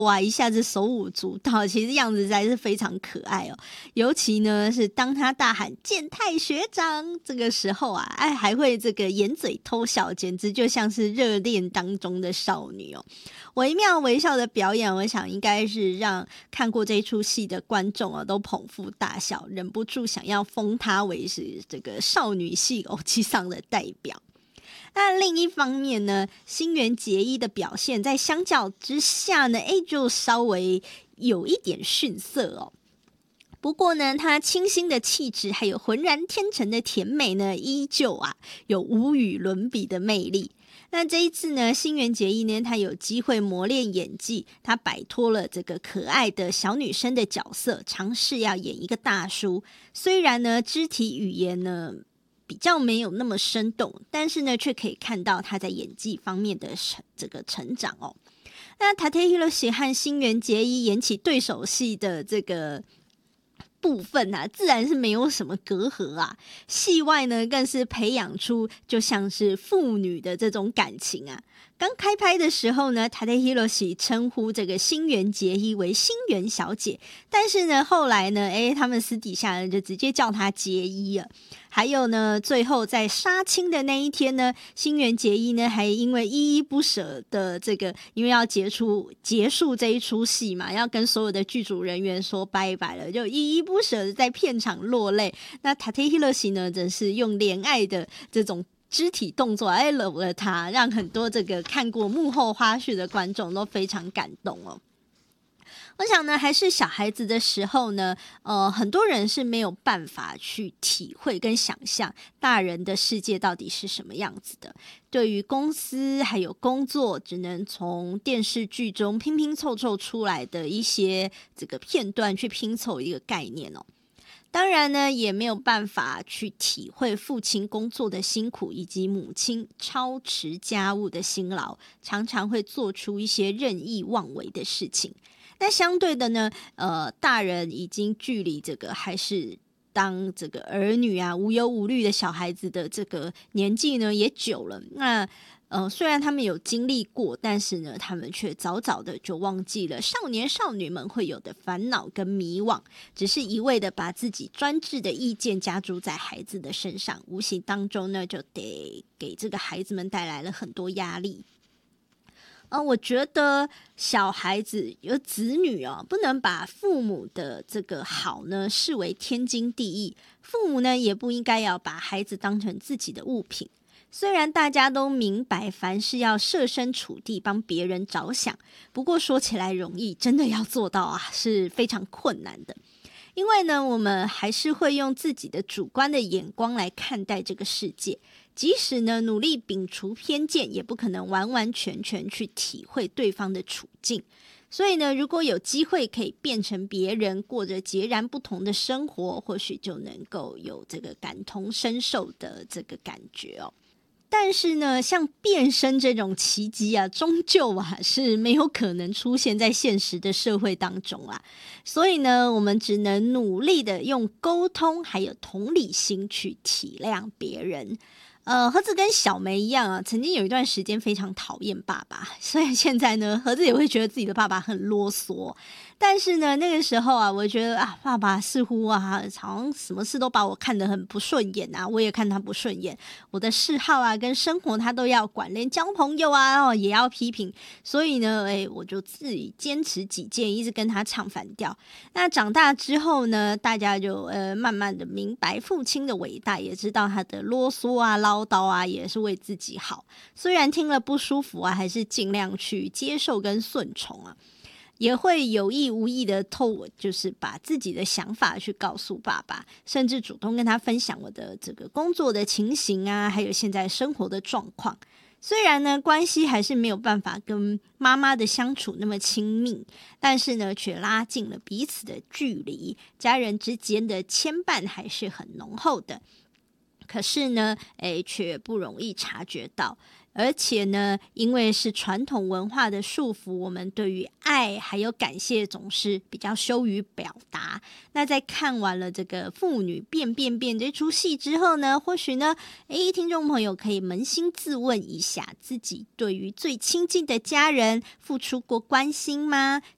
哇，一下子手舞足蹈，其实样子实在是非常可爱哦。尤其呢是当他大喊健太学长这个时候啊，还会这个掩嘴偷笑，简直就像是热恋当中的少女哦。惟妙惟肖的表演，我想应该是让看过这出戏的观众啊都捧腹大笑，忍不住想要封她为是这个少女系偶姬上的代表。那另一方面呢，新垣结衣的表现在相较之下呢，就稍微有一点逊色哦。不过呢，她清新的气质还有浑然天成的甜美呢，依旧有无与伦比的魅力。那这一次呢，新垣结衣呢，她有机会磨练演技，她摆脱了这个可爱的小女生的角色，尝试要演一个大叔。虽然呢，肢体语言呢比较没有那么生动，但是呢，却可以看到他在演技方面的这个成长哦。那Tate Hiroshi和新垣结衣演起对手戏的这个部分啊，自然是没有什么隔阂啊。戏外呢，更是培养出就像是父女的这种感情啊。刚开拍的时候呢，Tate Hiroshi称呼这个新垣结衣为新垣小姐，但是呢，后来呢，他们私底下就直接叫她结衣了。还有呢，最后在杀青的那一天呢，新垣结衣呢还因为依依不舍的这个，因为要结束这一出戏嘛，要跟所有的剧组人员说拜拜了，就依依不舍的在片场落泪。那 Tate Hiroshi 呢，真是用怜爱的这种肢体动作搂了他，让很多这个看过幕后花絮的观众都非常感动哦。我想呢，还是小孩子的时候呢，很多人是没有办法去体会跟想象大人的世界到底是什么样子的。对于公司还有工作，只能从电视剧中拼拼凑凑出来的一些这个片段去拼凑一个概念哦。当然呢，也没有办法去体会父亲工作的辛苦，以及母亲操持家务的辛劳，常常会做出一些任意妄为的事情。那相对的呢，大人已经距离这个还是当这个儿女啊无忧无虑的小孩子的这个年纪呢也久了。那虽然他们有经历过，但是呢，他们却早早的就忘记了少年少女们会有的烦恼跟迷惘，只是一味的把自己专制的意见加诸在孩子的身上，无形当中呢，就得给这个孩子们带来了很多压力。我觉得小孩子有子女不能把父母的这个好呢视为天经地义，父母呢也不应该要把孩子当成自己的物品。虽然大家都明白凡事要设身处地帮别人着想，不过说起来容易，真的要做到是非常困难的。因为呢，我们还是会用自己的主观的眼光来看待这个世界，即使呢努力摒除偏见，也不可能完完全全去体会对方的处境。所以呢，如果有机会可以变成别人，过着截然不同的生活，或许就能够有这个感同身受的这个感觉哦。但是呢，像变身这种奇迹终究是没有可能出现在现实的社会当中啦。所以呢，我们只能努力的用沟通还有同理心去体谅别人。盒子跟小梅一样曾经有一段时间非常讨厌爸爸，虽然现在呢，盒子也会觉得自己的爸爸很啰嗦，但是呢，那个时候我觉得爸爸似乎好像什么事都把我看得很不顺眼我也看他不顺眼，我的嗜好跟生活他都要管，连交朋友也要批评，所以呢，我就自己坚持己见，一直跟他唱反调。那长大之后呢，大家就慢慢的明白父亲的伟大，也知道他的啰嗦唠叨也是为自己好，虽然听了不舒服还是尽量去接受跟顺从也会有意无意的就是把自己的想法去告诉爸爸，甚至主动跟他分享我的这个工作的情形还有现在生活的状况。虽然呢，关系还是没有办法跟妈妈的相处那么亲密，但是呢，却拉近了彼此的距离，家人之间的牵绊还是很浓厚的。可是呢，却不容易察觉到。而且呢，因为是传统文化的束缚，我们对于爱还有感谢总是比较羞于表达。那在看完了这个父女变这出戏之后呢，或许呢，听众朋友可以扪心自问一下，自己对于最亲近的家人付出过关心吗？